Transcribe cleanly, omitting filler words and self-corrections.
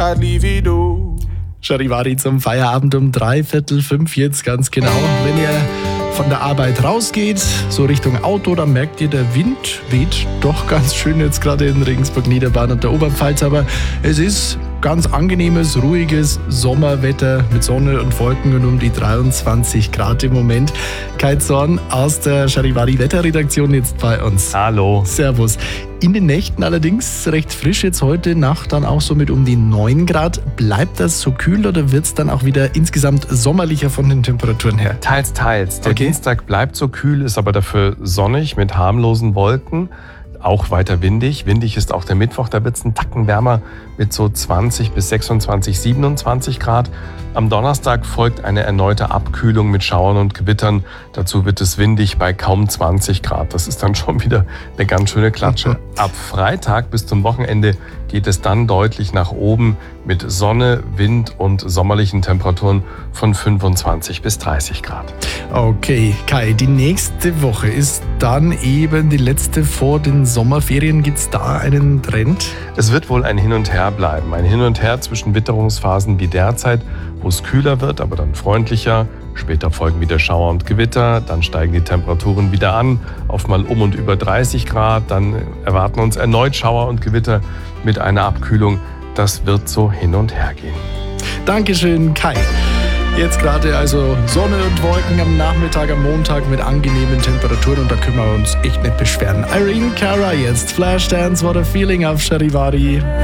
I'd leave it all. Charivari zum Feierabend um 4:45 jetzt ganz genau. Wenn ihr von der Arbeit rausgeht, so Richtung Auto, dann merkt ihr, der Wind weht doch ganz schön jetzt gerade in Regensburg, Niederbayern und der Oberpfalz. Aber es ist ganz angenehmes, ruhiges Sommerwetter mit Sonne und Wolken und um die 23 Grad im Moment. Kai Zorn aus der Charivari Wetterredaktion jetzt bei uns. Hallo. Servus. In den Nächten allerdings recht frisch jetzt heute Nacht, dann auch so mit um die 9 Grad. Bleibt das so kühl oder wird es dann auch wieder insgesamt sommerlicher von den Temperaturen her? Teils, teils. Der Okay. Dienstag bleibt so kühl, ist aber dafür sonnig mit harmlosen Wolken. Auch weiter windig. Windig ist auch der Mittwoch, da wird es einen Tacken wärmer mit so 20 bis 26, 27 Grad. Am Donnerstag folgt eine erneute Abkühlung mit Schauern und Gewittern. Dazu wird es windig bei kaum 20 Grad. Das ist dann schon wieder eine ganz schöne Klatsche. Ab Freitag bis zum Wochenende geht es dann deutlich nach oben mit Sonne, Wind und sommerlichen Temperaturen von 25 bis 30 Grad. Okay, Kai, die nächste Woche ist dann eben die letzte vor den Sommerferien. Gibt es da einen Trend? Es wird wohl ein Hin und Her bleiben. Ein Hin und Her zwischen Witterungsphasen wie derzeit, wo es kühler wird, aber dann freundlicher. Später folgen wieder Schauer und Gewitter. Dann steigen die Temperaturen wieder an auf mal um und über 30 Grad. Dann erwarten uns erneut Schauer und Gewitter mit einer Abkühlung. Das wird so hin und her gehen. Dankeschön, Kai. Jetzt gerade also Sonne und Wolken am Nachmittag, am Montag mit angenehmen Temperaturen und da können wir uns echt nicht beschweren. Irene Cara jetzt, Flashdance, What a Feeling auf Charivari.